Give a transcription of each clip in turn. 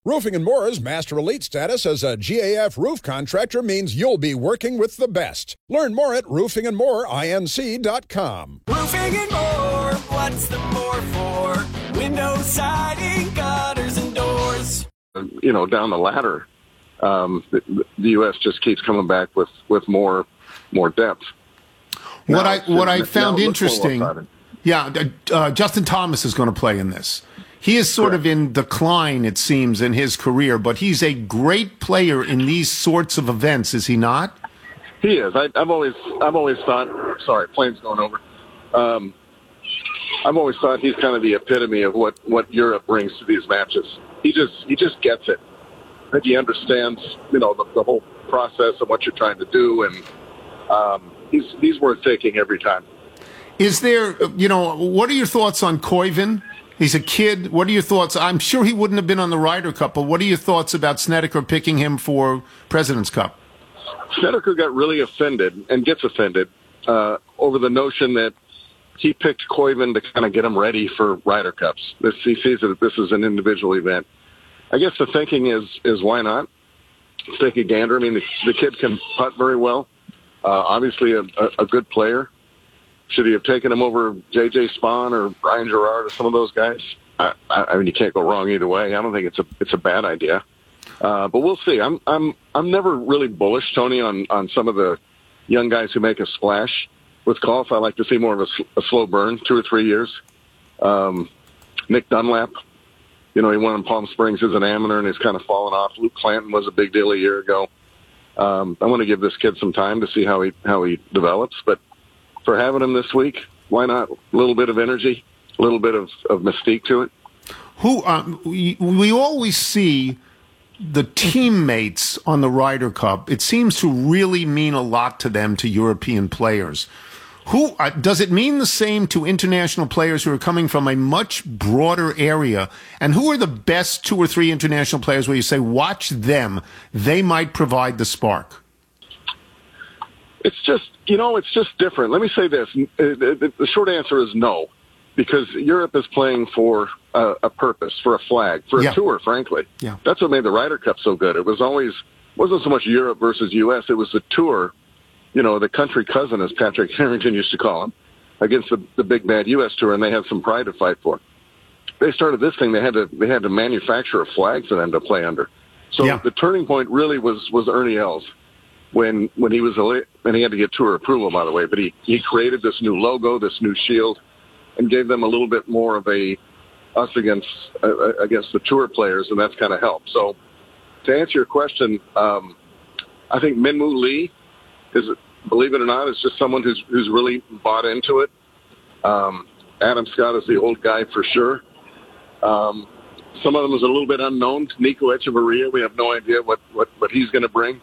Roofing & More's Master Elite status as a GAF roof contractor means you'll be working with the best. Learn more at roofingandmoreinc.com. Roofing and More, what's the more for? Windows, siding, gutters, and doors. Down the ladder, the U.S. just keeps coming back with more depth. What I found interesting, Justin Thomas is going to play in this. He is sort of in decline, it seems, in his career, but he's a great player in these sorts of events, is he not? He is. I've always thought. Sorry, plane's going over. I've always thought he's kind of the epitome of what Europe brings to these matches. He just gets it. I think he understands, the whole process of what you're trying to do, and he's worth taking every time. Is there, what are your thoughts on Koivu? He's a kid. What are your thoughts? I'm sure he wouldn't have been on the Ryder Cup, but what are your thoughts about Snedeker picking him for President's Cup? Snedeker got really offended and gets offended over the notion that he picked Koivu to kind of get him ready for Ryder Cups. He sees that this is an individual event. I guess the thinking is why not? Let's take a gander. I mean, the kid can putt very well. Obviously a good player. Should he have taken him over J.J. Spahn or Brian Gerard or some of those guys? I mean, you can't go wrong either way. I don't think it's a bad idea. But we'll see. I'm never really bullish, Tony, on some of the young guys who make a splash with golf. I like to see more of a slow burn, 2 or 3 years. Nick Dunlap, he won in Palm Springs as an amateur and he's kind of fallen off. Luke Clanton was a big deal a year ago. I want to give this kid some time to see how he develops, but for having him this week, why not? A little bit of energy, a little bit of mystique to it. We always see the teammates on the Ryder Cup. It seems to really mean a lot to them, to European players. Does it mean the same to international players who are coming from a much broader area? And who are the best 2 or 3 international players where you say, watch them, they might provide the spark? It's just different. Let me say this. The short answer is no, because Europe is playing for a purpose, for a flag, for a tour, frankly. Yeah. That's what made the Ryder Cup so good. It wasn't so much Europe versus U.S. It was the tour, the country cousin, as Patrick Harrington used to call him, against the big bad U.S. tour, and they had some pride to fight for. They started this thing. They had to manufacture a flag for them to play under. So the turning point really was Ernie Els. When he was and he had to get tour approval, by the way, but he created this new logo, this new shield, and gave them a little bit more of a us against the tour players, and that's kind of helped. So to answer your question, I think Minwoo Lee believe it or not, is just someone who's really bought into it. Adam Scott is the old guy for sure. Some of them is a little bit unknown. Nico Echeverria, we have no idea what he's going to bring.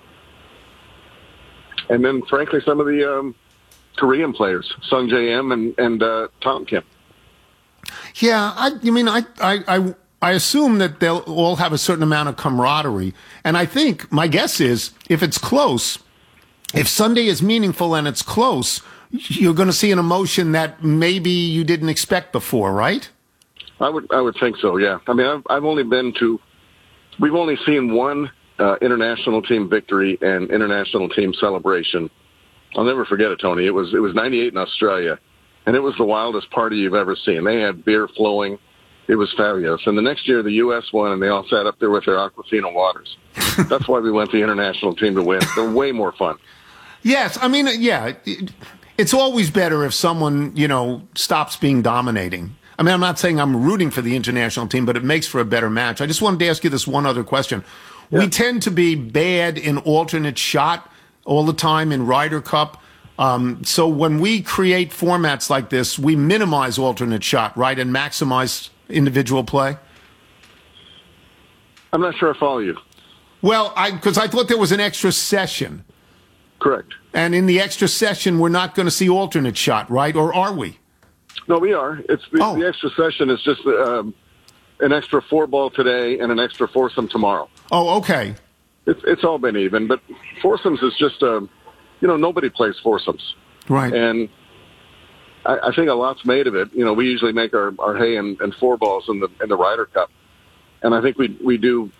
And then, frankly, some of the Korean players, Sung J M and Tom Kim. Yeah, I assume that they'll all have a certain amount of camaraderie. And I think, my guess is, if it's close, if Sunday is meaningful and it's close, you're going to see an emotion that maybe you didn't expect before, right? I would think so, yeah. I mean, we've only seen one international team victory and international team celebration. I'll never forget it, Tony. It was 98 in Australia, and it was the wildest party you've ever seen. They had beer flowing. It was fabulous. And the next year, the U.S. won, and they all sat up there with their Aquafina waters. That's why we want the international team to win. They're way more fun. Yes, I mean, yeah, it's always better if someone, stops being dominating. I mean, I'm not saying I'm rooting for the international team, but it makes for a better match. I just wanted to ask you this one other question. Yeah. We tend to be bad in alternate shot all the time in Ryder Cup. So when we create formats like this, we minimize alternate shot, right, and maximize individual play? I'm not sure I follow you. Well, because I thought there was an extra session. Correct. And in the extra session, we're not going to see alternate shot, right? Or are we? No, we are. The extra session is just an extra 4-ball today and an extra foursome tomorrow. Oh, okay. It's all been even, but foursomes is just nobody plays foursomes, right? And I think a lot's made of it. We usually make our hay and 4 balls in the Ryder Cup, and I think we do